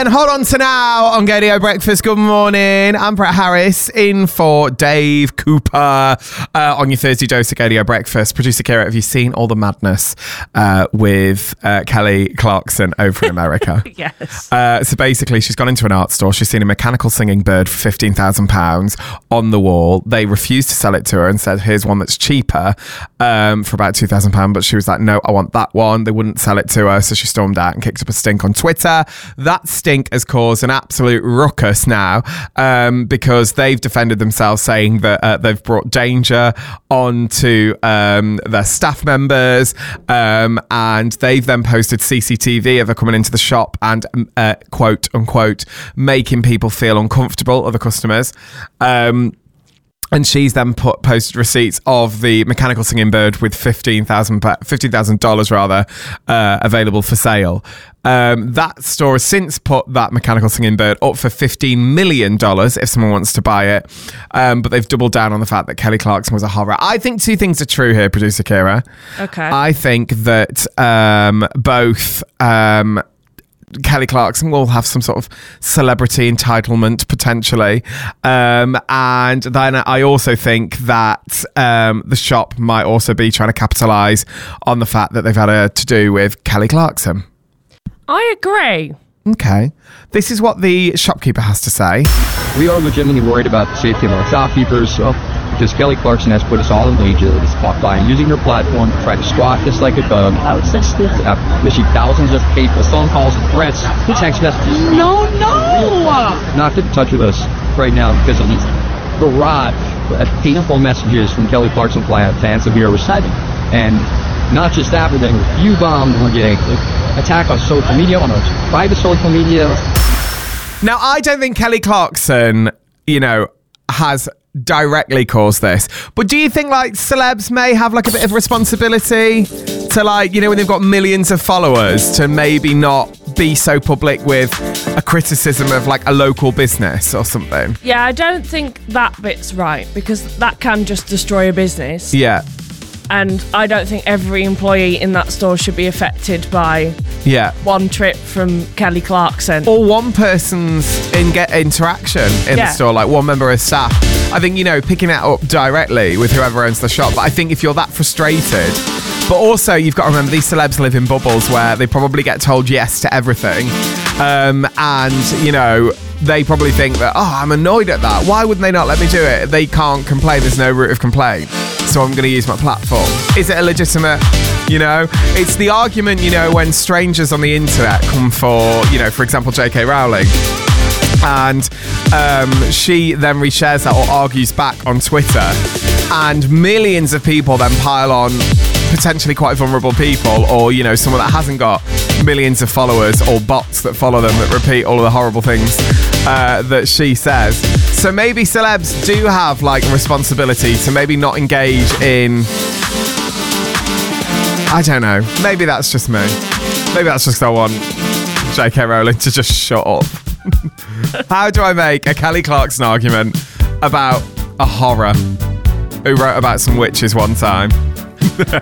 again. Hold on to now on Gadio Breakfast. Good morning. I'm Brett Harris in for Dave Cooper on your Thursday dose of Gadio Breakfast. Producer Kira, have you seen all the madness with Kelly Clarkson over in America? Yes. So basically, she's gone into an art store. She's seen a mechanical singing bird for £15,000 on the wall. They refused to sell it to her and said, here's one that's cheaper for about £2,000. But she was like, no, I want that one. They wouldn't sell it to her. So she stormed out and kicked up a stink on Twitter. That stink has caused an absolute ruckus now because they've defended themselves, saying that they've brought danger onto their staff members, and they've then posted CCTV of her coming into the shop and quote unquote making people feel uncomfortable, other customers. And she's then posted receipts of the mechanical singing bird with $15,000 available for sale. That store has since put that mechanical singing bird up for $15 million if someone wants to buy it. But they've doubled down on the fact that Kelly Clarkson was a horror. I think two things are true here, producer Kira. Okay. I think that both Kelly Clarkson will have some sort of celebrity entitlement potentially, and then I also think that the shop might also be trying to capitalise on the fact that they've had a to-do with Kelly Clarkson. I agree. Okay, this is what the shopkeeper has to say. We are legitimately worried about the safety of our shopkeepers, because Kelly Clarkson has put us all in danger by using her platform to try to squat us like a dog. Received thousands of hateful phone calls and threats, text messages. No! Not get in touch with us right now because of the barrage of hateful messages from Kelly Clarkson fans that we are receiving. And not just that, but then review bombed, we're getting attacked on social media, on our private social media. Now, I don't think Kelly Clarkson, has directly caused this, but do you think celebs may have a bit of responsibility to when they've got millions of followers to maybe not be so public with a criticism of a local business or something? Yeah, I don't think that bit's right, because that can just destroy a business. Yeah. And I don't think every employee in that store should be affected by one trip from Kelly Clarkson. Or one person's interaction in the store, one member of staff. I think, picking it up directly with whoever owns the shop. But I think if you're that frustrated, but also you've got to remember these celebs live in bubbles where they probably get told yes to everything. They probably think that, I'm annoyed at that. Why wouldn't they not let me do it? They can't complain. There's no route of complaint. So I'm going to use my platform. Is it a legitimate, It's the argument, when strangers on the internet come for example, J.K. Rowling. And she then reshares that or argues back on Twitter. And millions of people then pile on potentially quite vulnerable people, or someone that hasn't got millions of followers or bots that follow them that repeat all of the horrible things that she says. So maybe celebs do have a responsibility to maybe not engage in, I don't know, maybe that's just me, maybe that's just because I want J.K. Rowling to just shut up. How do I make a Kelly Clarkson argument about a horror who wrote about some witches one time?